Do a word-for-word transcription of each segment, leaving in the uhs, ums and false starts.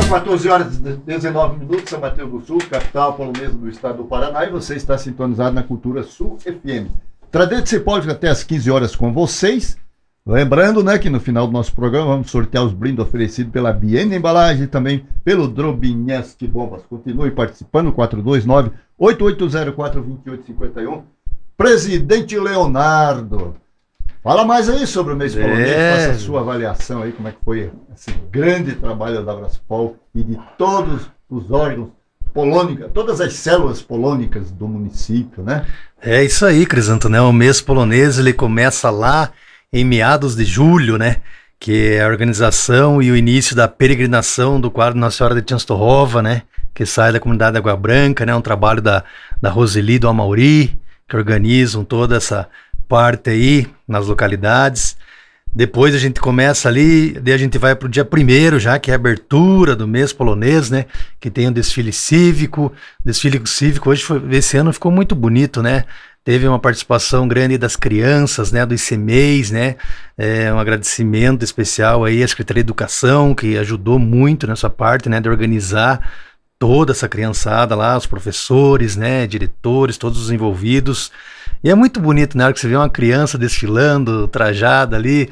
são quatorze horas e dezenove minutos, São Mateus do Sul, capital polonesa do estado do Paraná, e você está sintonizado na Cultura Sul F M. Traduzir pode até às quinze horas com vocês. Lembrando, né, que no final do nosso programa vamos sortear os brindes oferecidos pela Biene Embalagem e também pelo Drobinheschi Bombas. Continue participando, quatro dois nove, oito oito zero quatro, dois oito cinco um. Presidente Leonardo, fala mais aí sobre o mês é. polonês, faça a sua avaliação aí, como é que foi esse grande trabalho da Abraspol e de todos os órgãos polônicos, todas as células polônicas do município, né? É isso aí, Crisanto, né? O mês polonês, ele começa lá em meados de julho, né? Que é a organização e o início da peregrinação do quadro Nossa Senhora de Częstochowa, né? Que sai da comunidade Água Branca, né? Um trabalho da, da Roseli do Amauri, que organizam toda essa parte aí nas localidades. Depois a gente começa ali, daí a gente vai para o dia primeiro já, que é a abertura do mês polonês, né? Que tem o desfile cívico. O desfile cívico hoje foi, esse ano ficou muito bonito, né? Teve uma participação grande das crianças, né? Do I C M E I S, né? É, um agradecimento especial aí à Secretaria de Educação, que ajudou muito nessa parte, né? De organizar toda essa criançada lá, os professores, né? Diretores, todos os envolvidos. E é muito bonito, na hora que você vê uma criança desfilando, trajada ali,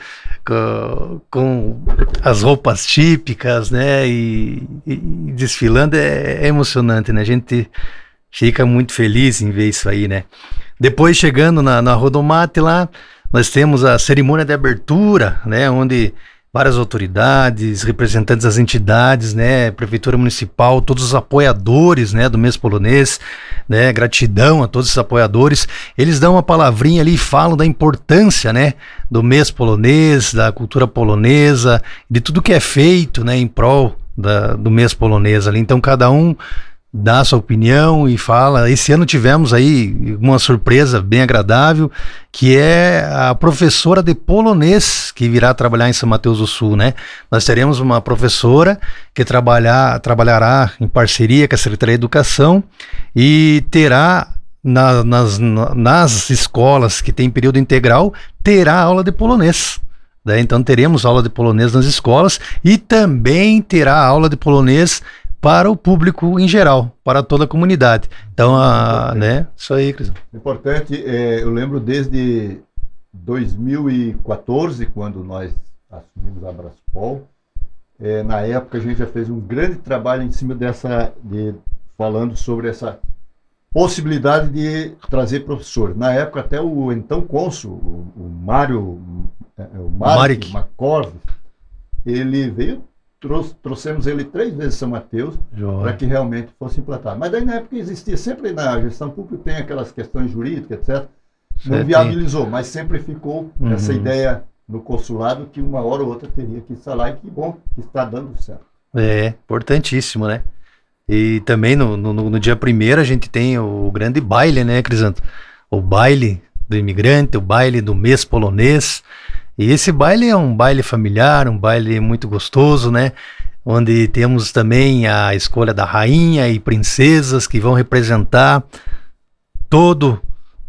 com, com as roupas típicas, né, e, e desfilando, é, é emocionante, né, a gente fica muito feliz em ver isso aí, né. Depois, chegando na, na Rodomate lá, nós temos a cerimônia de abertura, né, onde várias autoridades, representantes das entidades, né, Prefeitura Municipal, todos os apoiadores, né, do mês polonês, né, gratidão a todos os apoiadores, eles dão uma palavrinha ali e falam da importância, né, do mês polonês, da cultura polonesa, de tudo que é feito, né, em prol da, do mês polonês ali. Então cada um dá a sua opinião e fala. Esse ano tivemos aí uma surpresa bem agradável, que é a professora de polonês que virá trabalhar em São Mateus do Sul, né? Nós teremos uma professora que trabalhar, trabalhará em parceria com a Secretaria de Educação e terá na, nas, nas escolas que tem período integral, terá aula de polonês. Né? Então teremos aula de polonês nas escolas e também terá aula de polonês para o público em geral, para toda a comunidade. Então, a, né, isso aí, Cris. Importante, é, eu lembro desde dois mil e quatorze, quando nós assumimos a Abraspol, é, na época a gente já fez um grande trabalho em cima dessa, de, falando sobre essa possibilidade de trazer professor. Na época até o então cônsul, o, o Mário, o Marek Makorv, ele veio. Trouxe, trouxemos ele três vezes São Mateus para que realmente fosse implantado. Mas daí na época existia, sempre na gestão pública tem aquelas questões jurídicas, etcétera. Não certo. Viabilizou, mas sempre ficou uhum. essa ideia no consulado que uma hora ou outra teria que instalar, e que bom que está dando certo. É, importantíssimo, né? E também no, no, no dia primeiro a gente tem o grande baile, né, Crisanto? O baile do imigrante, o baile do mês polonês. E esse baile é um baile familiar, um baile muito gostoso, né? Onde temos também a escolha da rainha e princesas que vão representar todo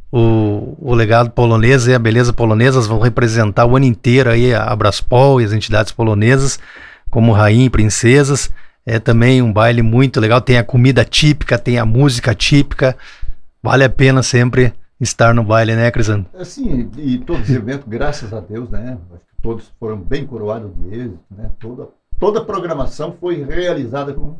o, o legado polonês e a beleza polonesa, vão representar o ano inteiro aí a Abraspol e as entidades polonesas como rainha e princesas. É também um baile muito legal, tem a comida típica, tem a música típica, vale a pena sempre estar no baile, né, Crisanto? Sim, e todos os eventos, graças a Deus, né? Acho que todos foram bem coroados de êxito, né? Toda, toda a programação foi realizada com